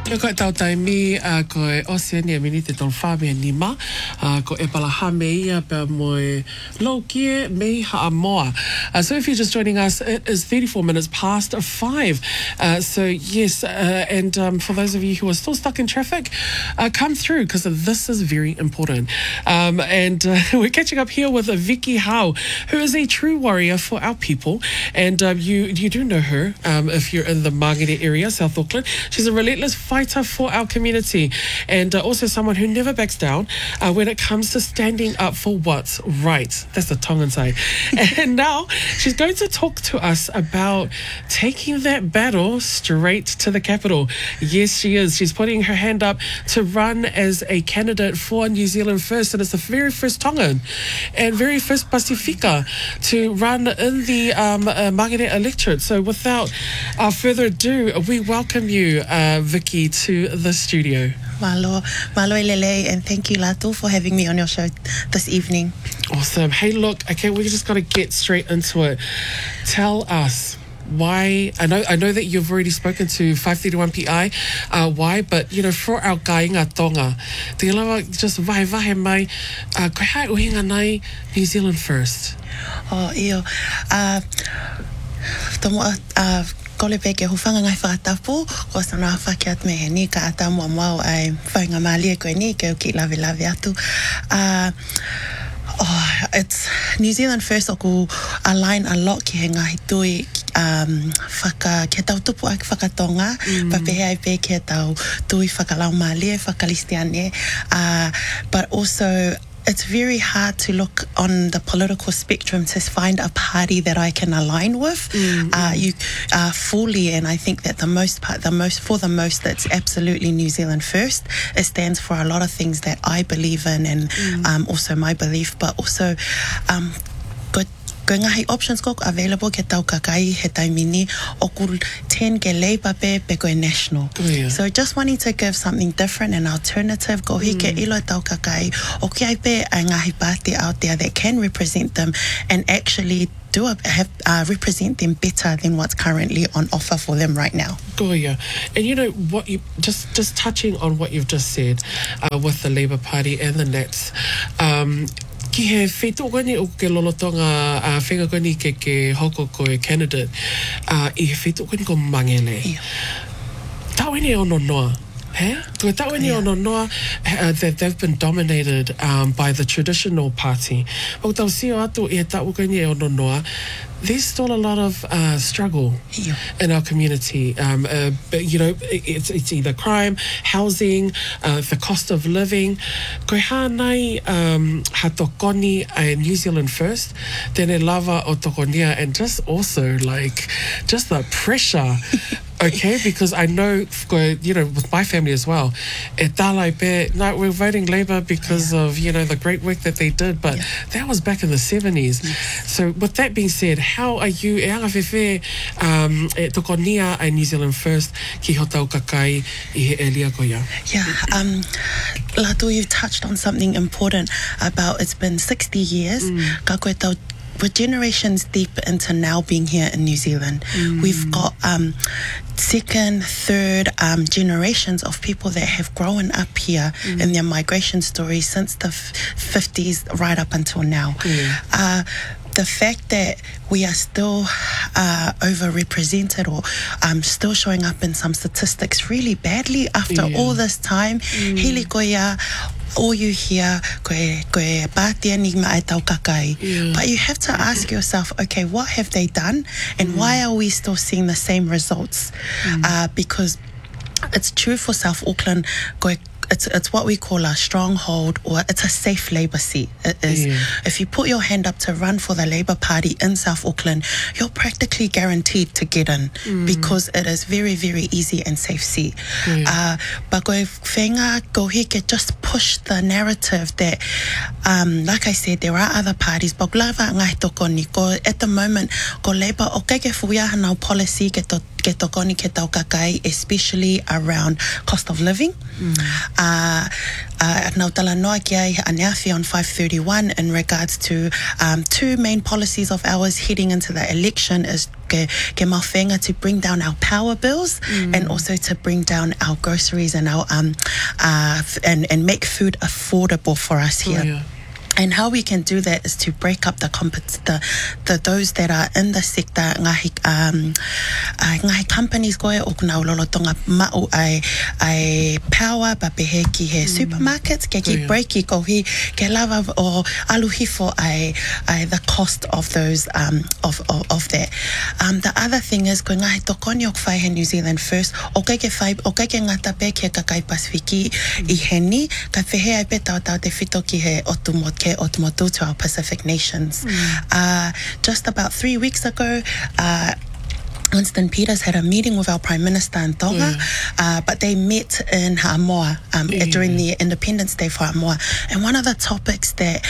Ko tau taimi ko Oceania mini te tol whame nima ko e palaha meia pa moe lokie me haamoa. So if you're just joining us, it is 34 minutes past 5. So yes, and for those of you who are still stuck in traffic, come through because this is very important. And we're catching up here with Vicky Howe, who is a true warrior for our people. And you do know her if you're in the Mangere area, South Auckland. She's a relentless fighter for our community, and also someone who never backs down when it comes to standing up for what's right. That's the Tongan side. And now she's going to talk to us about taking that battle straight to the capital. Yes, she is. She's putting her hand up to run as a candidate for New Zealand First, and it's the very first Tongan and very first Pasifika to run in the Mangere electorate. So without further ado, we welcome you, Vicky, to the studio. Malo Lele, and thank you, Latu, for having me on your show this evening. Awesome. Hey, look, okay, we just got to get straight into it. Tell us why. I know that you've already spoken to 531 PI, why, but, you know, for our kāinga tonga, te lawa just vahe mai, koe hai uhinga nai New Zealand First. Oh, io. Kole peke hufanga ngai whakatapu, ko sana whakiat me ni ka ata mua mau ai whainga malia koe ni ke uki lawe atu. It's New Zealand First oku align a lot ki he ngahi tui ke tau tupu ai whakatonga, papehe ai pe ke tau tui whakalau malia, whakalistiane, but also it's very hard to look on the political spectrum to find a party that I can align with. You fully, and I think that the most, it's absolutely New Zealand First. It stands for a lot of things that I believe in, and also my belief, but also ko ngahi options ko available ke tau kakai he taimini oku 10 ke Labour pe koe national. So just wanting to give something different and alternative, ko hi ke ilo tau kakai o ki ai pe a ngahi party out there that can represent them and actually represent them better than what's currently on offer for them right now. Goya. And you know what, you just touching on what you've just said with the Labour Party and the Nats, ki he whetokoni o ke lolotonga whengakoni ke hoko koe candidate I he whetokoni ko Mangele. Tauene ono noa. Ko tauene ono noa that they've been dominated by the traditional party. O tau sio atu e tauene ono noa. There's still a lot of struggle in our community. You know, it's either crime, housing, the cost of living. Koe hānai ha tokoni a New Zealand First, tēne lava o tokonia, and just also like just the pressure. Okay, because I know, you know, with my family as well, no, we're voting Labour because of, you know, the great work that they did, but that was back in the 70s. So with that being said, how are you, e anga whewhe, tokonia a New Zealand First ki hotau kakai I he elia koia? Yeah, Latu, you've touched on something important about it's been 60 years. Ka koe tau we're generations deep into now being here in New Zealand. We've got second, third generations of people that have grown up here in their migration stories since the 50s right up until now. The fact that we are still overrepresented or still showing up in some statistics really badly after all this time, hili koia, all you hear, koe pātia ni mai tau kakai. But you have to ask yourself, okay, what have they done? And why are we still seeing the same results? Because it's true for South Auckland, it's what we call a stronghold, or it's a safe Labour seat. It is. If you put your hand up to run for the Labour Party in South Auckland, you're practically guaranteed to get in because it is very, very easy and safe seat. But go whenga go hike just push the narrative that, like I said, there are other parties. But lava ngai tokoni ko at the moment ko Labour o keke fuia hanau policy ke to ke tokoni ke tau kakai, especially around cost of living. Nau tala noa ki ai aneawhi on 531 in regards to two main policies of ours heading into the election is ke mawhenga to bring down our power bills and also to bring down our groceries and our and make food affordable for us here. And how we can do that is to break up the those that are in the sector. Ngahi companies koe o kuna ulolotonga ma'u ai power papehe ki he supermarkets ke ki break I kohi ke lava o aluhifo ai the cost of those of that. The other thing is ko ngahi tokoni o kwhai he New Zealand First o ke ngata pe ke kakai Pasifiki I heni ka whehe ai pe tau te whito ki he otumot Otumotu to our Pacific nations. Just about 3 weeks ago, Winston Peters had a meeting with our Prime Minister in Tonga, but they met in Ha'amoa during the Independence Day for Ha'amoa. And one of the topics that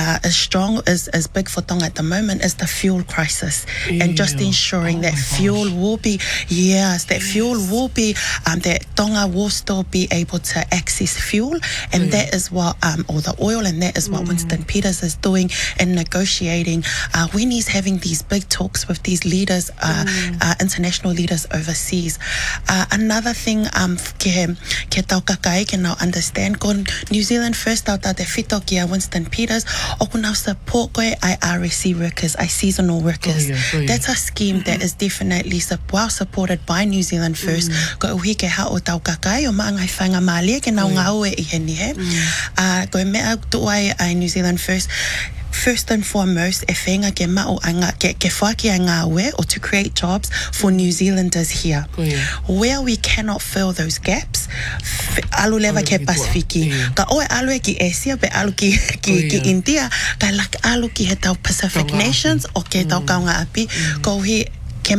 is big for Tonga at the moment is the fuel crisis, and just ensuring that fuel will be, fuel will be, that Tonga will still be able to access fuel, and that is what, or the oil, and that is what Winston Peters is doing in negotiating when he's having these big talks with these leaders, international leaders overseas. Another thing ke tau kakai ke nau understand ko New Zealand First tau te whito ki a Winston Peters o ko nau support koe ai RSC workers, ai seasonal workers. That's a scheme that is definitely well supported by New Zealand First. Ko uhi ke hao tau kakai o maangai whainga maalia ke nau ngau e he ni he. Ko mea tu ai New Zealand First. First and foremost, e whenga ke mao ke whaki a ngā ue, or to create jobs for New Zealanders here. Where we cannot fill those gaps, alu lewa ke Pasifiki. Ka oe alu e ki Asia, pe alu ki India, ka lak alu ki he tau Pacific nations, o ke tau kaunga api, ko hi ke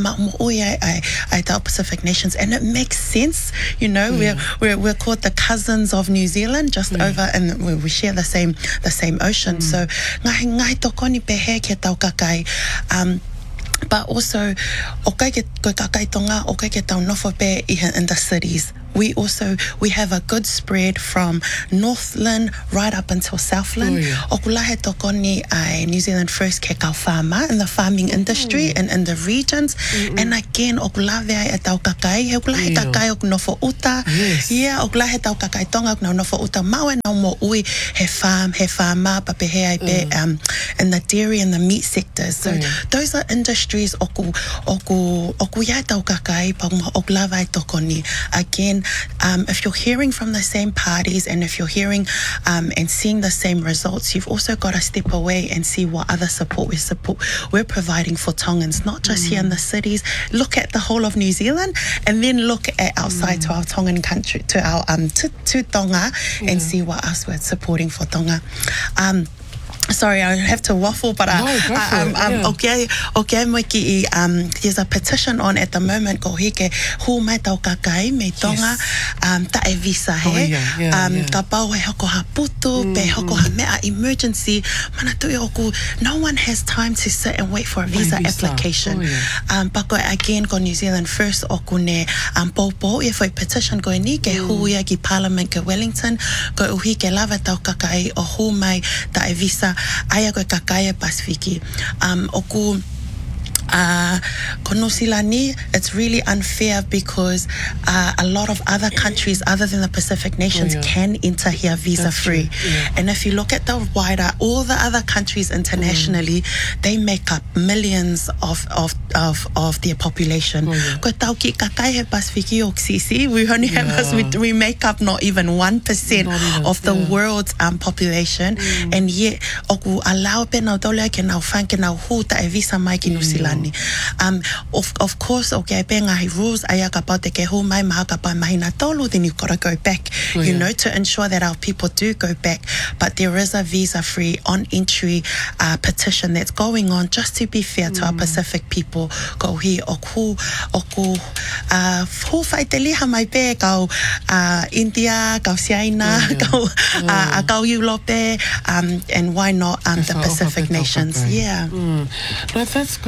ai tau Pacific nations, and it makes sense, you know. We're called the cousins of New Zealand, just over, and we share the same ocean. So ngai tokoni pehe ke tau kakai, but also o kai ke kakai tonga o kai ke tau nofo pe in the cities. We have a good spread from Northland right up until Southland. Okulahe tokoni ai New Zealand First ke kau farma in the farming industry and in the regions. And again, okulave ai tau kakai, okulahe kakai ok nofo uta. Okulahe tau kakai tonga ok nofo uta mau na mo ui he farma papehe ai pe in the dairy and the meat sectors. So those are industries oku ya tau kakai pa okulave ai tokoni. Again, if you're hearing from the same parties, and if you're hearing and seeing the same results, you've also got to step away and see what other support we're providing for Tongans, not just here in the cities. Look at the whole of New Zealand, and then look at outside to our Tongan country, to our to Tonga, and see what else we're supporting for Tonga. Sorry, I have to waffle, but okay, there's a petition on at the moment ko hike hu mai tau kakai me Tonga ta e visa he ka pau he hoko haputu pe hoko ha mea emergency mana tui oku, no one has time to sit and wait for a visa application. Pako again ko New Zealand First oku ne popo e foi petition ko ni ke hu ia ki Parliament ke Wellington ko uhi ke lava tau kakai o hu mai ta e visa aya ko kakai Pasifiki. Oku Konosilani, it's really unfair because a lot of other countries other than the Pacific nations can enter here visa free. And if you look at the wider, all the other countries internationally, they make up millions of their population. Ko tau ki kakai he Pasifiki o Sisi, we only have us, we make up not even 1% of the world's population, and yet oku allow pe na dole ke na fan ke na huta e visa mai ki Nusilani. Of course, okay, penga rules ayaka pa te ke hu mai mahaka pa mahina tolu, then you've got to go back, you know, to ensure that our people do go back. But there is a visa-free on-entry petition that's going on, just to be fair to our Pacific people. Ko hi oku hu fai te liha mai pe kau India, kau Siaina, kau Europe, and why not the Pacific nations? No, that's good.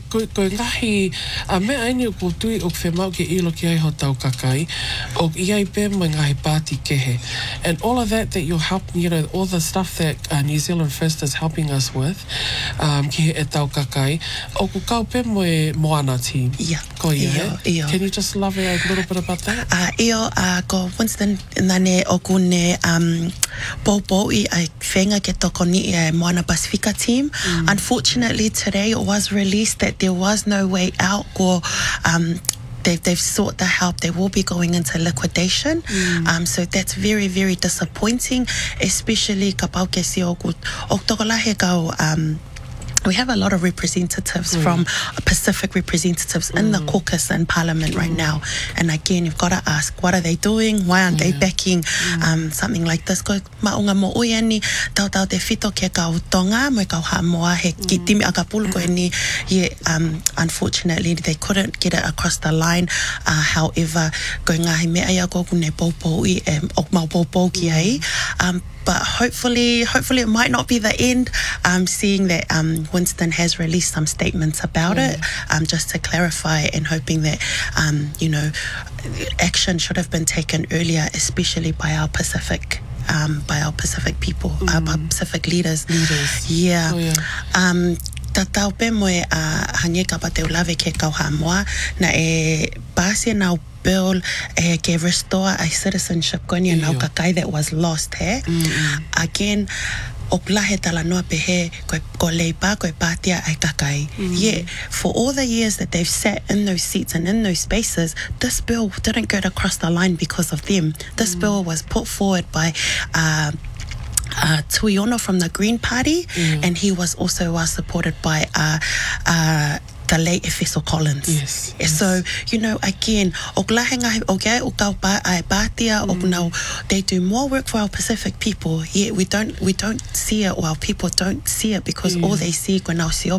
ko ngahi me aini ko tui o whemau ke ilo ki ai ho tau kakai o iai pe mo ngahi pāti kehe. And all of that you're helping, you know, all the stuff that New Zealand First is helping us with, ki he e tau kakai, o ku kau pe mo e Moana team. Yeah. Ko ia. Iyo. Can you just elaborate a little bit about that? Iyo, ko Winston nane o kune Bobo I whenga ke toko ni I Moana Pacifica team. Unfortunately, today it was released that there was no way out ko they've sought the help. They will be going into liquidation. So that's very, very disappointing, especially ka pau ke si o tokolahe kau we have a lot of representatives from Pacific representatives in the caucus and parliament right now. And again, you've got to ask, what are they doing? Why aren't they backing something like this? Ko maunga mo ui ani, tau te whito ke kau tonga, mo kau hamoa he ki timi akapulu ko ni. Unfortunately, they couldn't get it across the line. However, ko ngahi mea ia ko kune popo I ok mau popo ki ai. But hopefully it might not be the end. Seeing that Winston has released some statements about it, just to clarify, and hoping that you know, action should have been taken earlier, especially by our Pacific people, our Pacific leaders. Yeah. Oh, yeah. Tatau pe moe hanye ka pateu lave ke kau hamoa na e pasi na bill ke restore a citizenship koni na kakai that was lost again oplahe talanoa pehe ko leipa ko patia ai kakai. Yeah, for all the years that they've sat in those seats and in those spaces, this bill didn't get across the line because of them. This bill was put forward by Tuiono from the Green Party, and he was also supported by the late Efeso Collins. Yes. So, you know, again, they do more work for our Pacific people, yet we don't see it, or our people don't see it, because all they see is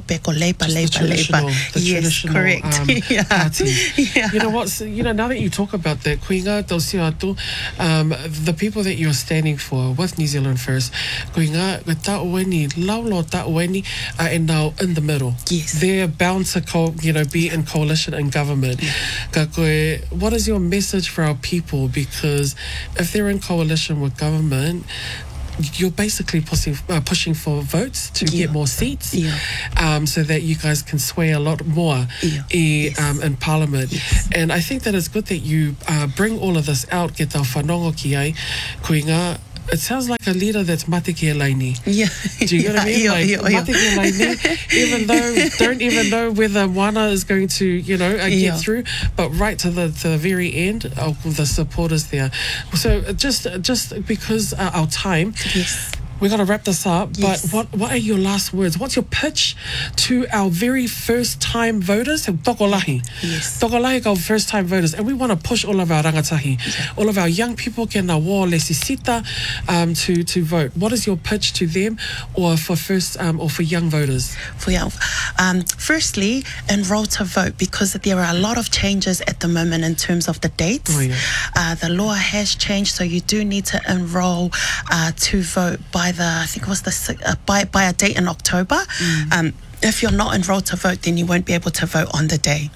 yes, correct. Party. You know what? You know, now that you talk about that, Kuinga Tausio Atu, the people that you're standing for with New Zealand First, Kuinga Ta'ueni, Laulo Ta'ueni, and now in the middle. Yes. They're bound to be in coalition and government. What is your message for our people? Because if they're in coalition with government, you're basically pushing for votes to get more seats, so that you guys can sway a lot more in Parliament. And I think that it's good that you bring all of this out. Ke tau whanongo ki ai, kuinga. It sounds like a leader that's mate ki laini. Yeah. Do you know what I mean? Like, mate ki laini, even though, don't even know whether Moana is going to, you know, get through, but right to the very end, the supporters there. So just because our time, we got to wrap this up, but what are your last words? What's your pitch to our very first time voters? Tokolahi. Tokolahi, our first time voters. And we want to push all of our rangatahi, all of our young people ke na wā lesisita to vote. What is your pitch to them, or for first or for young voters? For young, firstly, enroll to vote, because there are a lot of changes at the moment in terms of the dates. The law has changed, so you do need to enroll to vote by I think it was by a date in October. If you're not enrolled to vote, then you won't be able to vote on the day.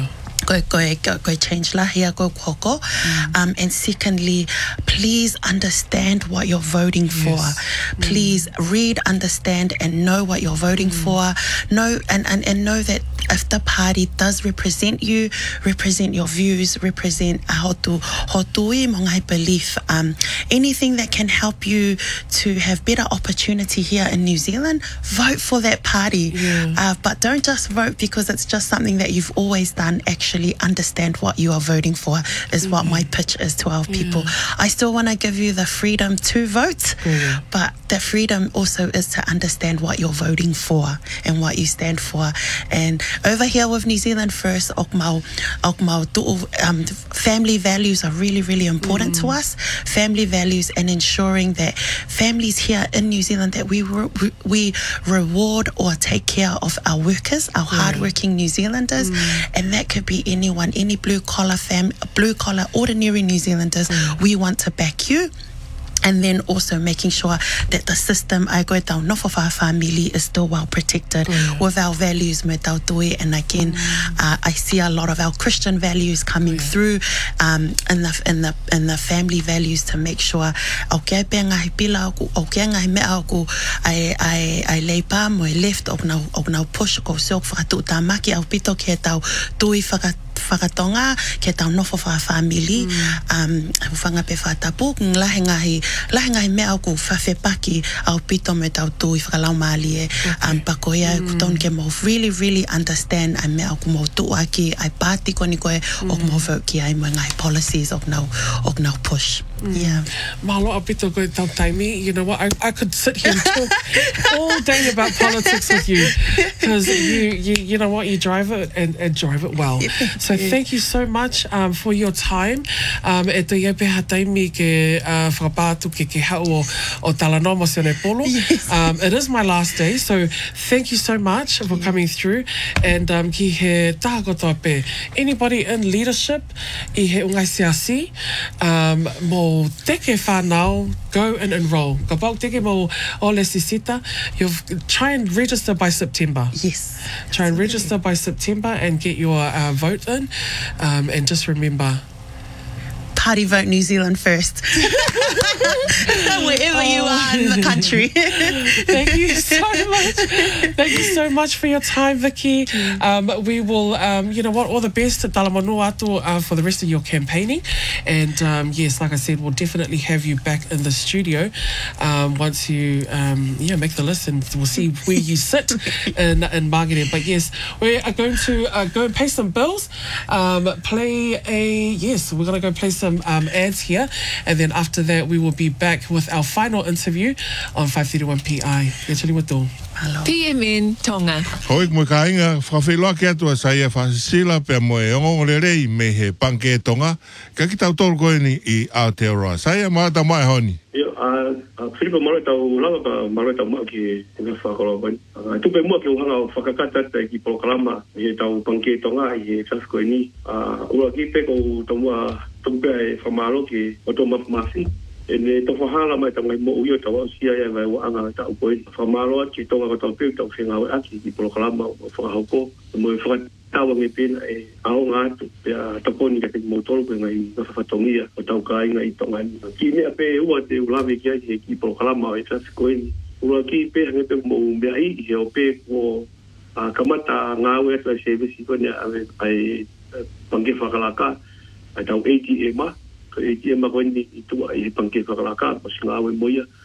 Go change lahia go koko. And secondly, please understand what you're voting for. Please read, understand, and know what you're voting for. Know and know that if the party does represent you, represent your views, represent hotui mongai belief, anything that can help you to have better opportunity here in New Zealand, vote for that party. But don't just vote because it's just something that you've always done. Actually understand what you are voting for is what my pitch is to our people. I still want to give you the freedom to vote, but the freedom also is to understand what you're voting for and what you stand for. And over here with New Zealand First, family values are really, really important to us. Family values, and ensuring that families here in New Zealand, that we reward or take care of our workers, our hardworking New Zealanders, and that could be anyone, any blue collar, ordinary New Zealanders. We want to back you. And then also making sure that the system I go down off of our family is still well protected with our values me tau tui. And again, I see a lot of our Christian values coming through in the family values to make sure au kia pe ngai pila au kia ngai me au I lay pa mo left au na push ko sok whakatu tamaki au pito ke tau tui whakatonga ke tau nofo wha family whanga pe whatapu lahe ngahi mea au ku whawhe paki au pito me tau tui whakalau maali pakoia kuton ke mo really understand ai mea au ku mo tua ki ai pāti koni koe o mo vote ki ai mo ngai policies of now push. Yeah. Malo apito koe tau taimi. You know what? I could sit here and talk all day about politics with you because you know what? You drive it and drive it well. So thank you so much for your time. E te ia peha taimi ke whakapātu ke hau o Talanoa Sione Polo. It is my last day, so thank you so much for coming through. And ki he taha kotoa pe. Anybody in leadership, I he ungai siasi, mo teke whanau, go and enroll. Ka pau teke mo o le sisita, try and register by September. Yes. Try and register by September and get your vote in. And just remember, party vote New Zealand first. Wherever you are in the country. Thank you so much. Thank you so much for your time, Vicky. We will, you know what, all the best at Talamanu atu for the rest of your campaigning. And yes, like I said, we'll definitely have you back in the studio once you make the list, and we'll see where you sit in Māngere. But yes, we are going to go and pay some bills. We're going to go play some ads here, and then after that we will be back with our final interview on 531 PI. PMN Tonga. Hoi mo ka inga whawhiloa ke atua saia whasila pe mo e ongo le rei me he panke tonga. Ka ki tau tolu koe ni I Aotearoa. Saia maata mai honi. Filipa maro tau langa ka maro tau maa ki nga whakaloa koe. Tupe mua ki uhanga o whakakata ki Polokalama he tau panke tonga he chas koe ni. Ua ki pe ko tau mua tupe e whamalo ki o tau mapamasi. E ne tau whahala mai tau ngai mo uio tau au sia ia vai wa anga tau koe. Whamalo ki tonga ko tau peu tau whenga o aki ki Polokalama o whakahauko. Mo e whakatawa ngai pena e ao ngā atu. Pea taponi ka te motoro koe ngai nga whawhatongia o tau kai ngai tonga. Ki mea pe ua te ulawe ki ai ki Polokalama o e tasi koe ni. Ua ki pe hange pe mo mea I he o pe ko kamata ngā ue atu a se vesi koe ni ai pange whakalaka. Ai tau ATM a. ATM a koe ni I tua I pange whakalaka. Mas ngā ue moia.